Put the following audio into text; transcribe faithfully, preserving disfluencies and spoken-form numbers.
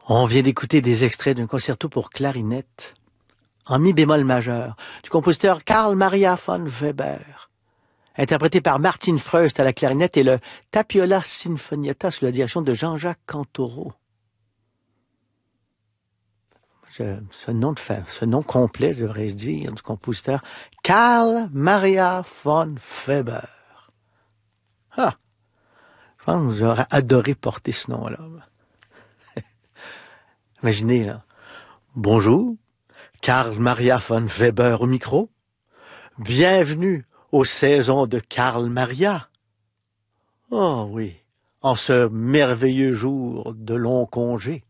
On vient d'écouter des extraits d'un concerto pour clarinette en mi bémol majeur du compositeur Carl Maria von Weber, interprété par Martin Freust à la clarinette et le Tapiola Sinfonietta sous la direction de Jean-Jacques Cantoro. Je, ce nom de fin, ce nom complet, devrais-je dire, du compositeur Carl Maria von Weber. Ah, je pense que j'aurais adoré porter ce nom-là. Imaginez, là. Bonjour, Carl Maria von Weber au micro. Bienvenue aux saisons de Carl Maria. Oh oui, en ce merveilleux jour de long congé.